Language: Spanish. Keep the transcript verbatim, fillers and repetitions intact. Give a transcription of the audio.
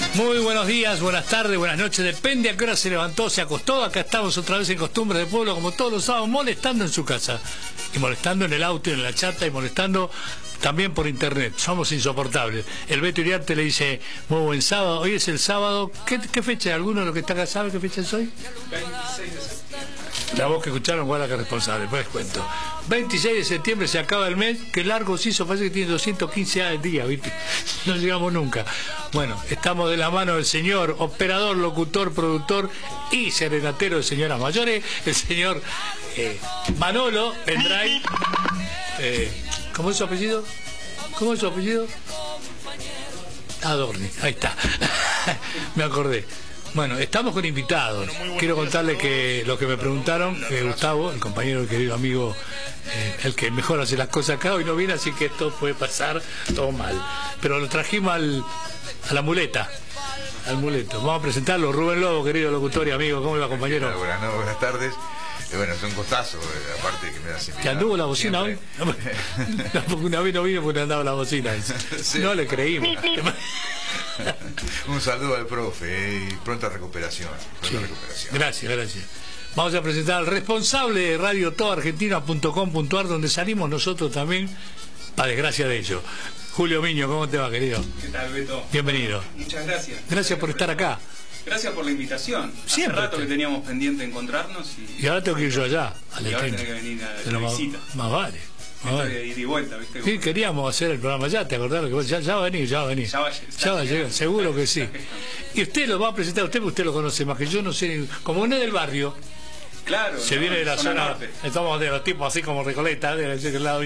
Muy buenos días, buenas tardes, buenas noches, depende a qué hora se levantó, se acostó. Acá estamos otra vez en Costumbres de Pueblo, como todos los sábados, molestando en su casa, y molestando en el auto y en la chata, y molestando también por internet. Somos insoportables. El Beto Iriarte le dice, muy buen sábado. Hoy es el sábado. ¿Qué, qué fecha? ¿Alguno de los que está acá sabe qué fecha es hoy? veintiséis de septiembre. La voz que escucharon, guarda que responsable, pues les cuento. veintiséis de septiembre se acaba el mes, que largo se hizo, parece que tiene doscientos quince días, ¿viste? No llegamos nunca. Bueno, estamos de la mano del señor operador, locutor, productor y serenatero de señoras mayores, el señor eh, Manolo Pendray. Eh, ¿Cómo es su apellido? ¿Cómo es su apellido? Adorni, ahí está. Me acordé. Bueno, estamos con invitados. Quiero contarles que lo que me preguntaron, eh, Gustavo, el compañero, el querido amigo, eh, el que mejor hace las cosas acá, hoy no viene, así que esto puede pasar todo mal. Pero lo trajimos al, a la muleta, al muleto. Vamos a presentarlo. Rubén Lobo, querido locutor y amigo. ¿Cómo le va, compañero? Buenas, no, buenas tardes. Eh, bueno, es un costazo, eh, aparte que me das invitado. ¿Te anduvo la bocina siempre. hoy? No, porque una vez no vino porque andaba la bocina. Sí. No le creímos. Un saludo al profe eh, y pronta recuperación. Pronta Sí. recuperación. Gracias, gracias. Vamos a presentar al responsable de radio todo argentina punto com punto ar, donde salimos nosotros también, para desgracia de ellos. Julio Miño, ¿cómo te va, querido? ¿Qué tal, Beto? Bienvenido. Muchas gracias. Gracias por estar acá. Gracias por la invitación. Hace Siempre rato te- que teníamos pendiente encontrarnos y, Y ahora tengo que ir yo allá, al y ahora intento. tenés que venir a Pero la más, visita. más vale. Más Esto vale. de ida y vuelta, ¿viste? Sí, queríamos hacer el programa ya, ¿te acordás? Que vos- ya, ya va a venir, ya va a venir. Ya va a- Ya va a llegar, seguro que sí. Y usted lo va a presentar, usted, porque usted lo conoce más que yo, no sé, ni- como no es del barrio, Claro. se no, viene de la zona, norte. estamos de los tipos así como Recoleta, de del lado